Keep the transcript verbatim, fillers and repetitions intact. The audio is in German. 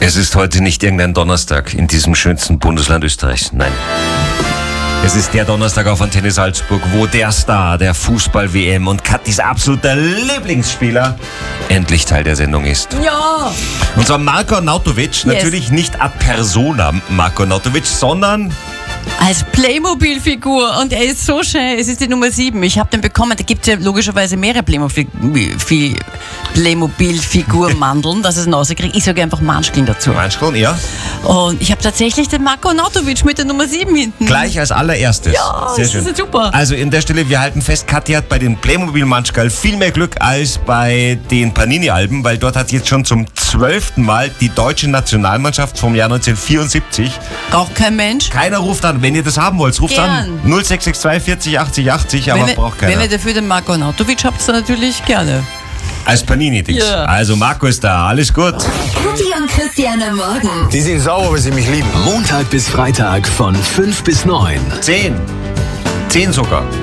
Es ist heute nicht irgendein Donnerstag in diesem schönsten Bundesland Österreichs. Nein. Es ist der Donnerstag auf Antenne Salzburg, wo der Star der Fußball-W M und Katis absoluter Lieblingsspieler endlich Teil der Sendung ist. Ja! Und zwar Marko Arnautovic, yes. Natürlich nicht ad persona Marko Arnautovic, sondern als Playmobil-Figur, und er ist so schön. Es ist die Nummer sieben. Ich habe den bekommen. Da gibt es ja logischerweise mehrere Playmobil-Figur-Mandeln, dass es ihn rauskriegt. Ich sage einfach Manschkeln dazu. Manschkeln, ja. Und ich habe tatsächlich den Marko Arnautovic mit der Nummer sieben hinten. Gleich als allererstes. Ja, sehr das schön. ist super. Also in der Stelle, wir halten fest, Kathi hat bei den Playmobil-Manschkel viel mehr Glück als bei den Panini-Alben, weil dort hat jetzt schon zum zwölften Mal die deutsche Nationalmannschaft vom Jahr neunzehnhundertvierundsiebzig. Braucht kein Mensch. Keiner ruft an. Wenn ihr das haben wollt, ruft Gern. an. null sechs sechs zwei vierzig achtzig achtzig, aber wenn braucht wir, keiner. Wenn ihr dafür den Marko Arnautovic habt, dann natürlich gerne. Als Panini-Dings. Ja. Also Marco ist da, alles gut. Kathi und Christian am Morgen. Die sind sauer, weil sie mich lieben. Montag bis Freitag von fünf bis neun. Zehn. Zehn sogar.